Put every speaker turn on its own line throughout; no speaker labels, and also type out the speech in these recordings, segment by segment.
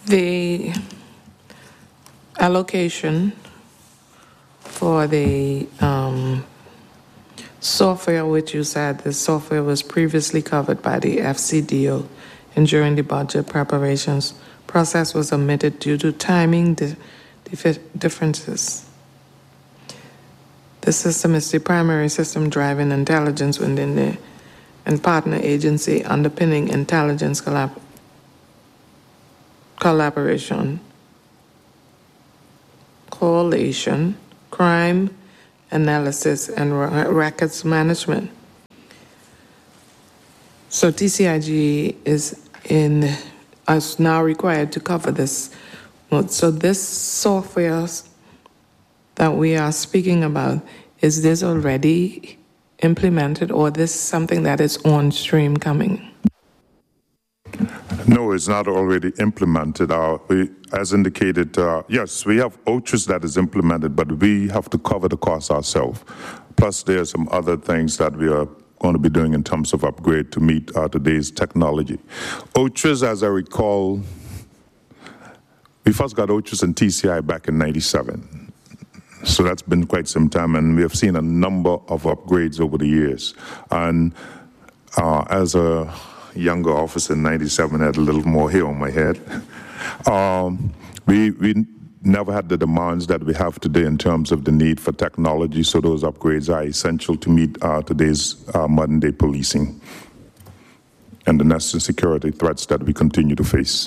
The allocation for the software, which you said the software was previously covered by the FCDO, and during the budget preparations process was omitted due to timing differences. The system is the primary system driving intelligence within the and partner agency underpinning intelligence collaboration, coalition, crime analysis, and records management. So TCIG is now required to cover this. So this software that we are speaking about, is this already implemented, or this something that is on stream coming?
No, it's not already implemented. As indicated, yes, we have OTRIS that is implemented, but we have to cover the cost ourselves. Plus, there are some other things that we are going to be doing in terms of upgrade to meet today's technology. OTRIS, as I recall, we first got OTRIS and TCI back in '97. So that's been quite some time, and we have seen a number of upgrades over the years. And as a younger officer in '97, I had a little more hair on my head. We never had the demands that we have today in terms of the need for technology, so those upgrades are essential to meet today's modern-day policing and the national security threats that we continue to face.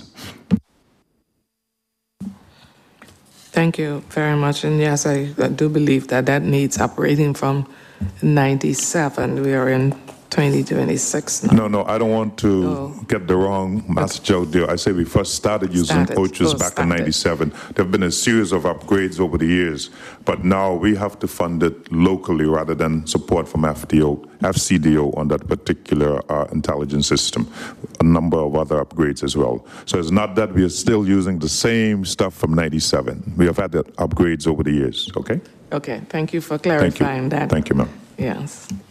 Thank you very much. And yes, I do believe that needs operating from '97. We are in 2026 now.
No, I don't want to get the wrong message out there. I say we first started using OTRIS back in '97. There have been a series of upgrades over the years, but now we have to fund it locally rather than support from FCDO on that particular intelligence system. A number of other upgrades as well. So it's not that we are still using the same stuff from '97. We have had the upgrades over the years, okay?
Okay, thank you for clarifying that.
Thank you, ma'am.
Yes.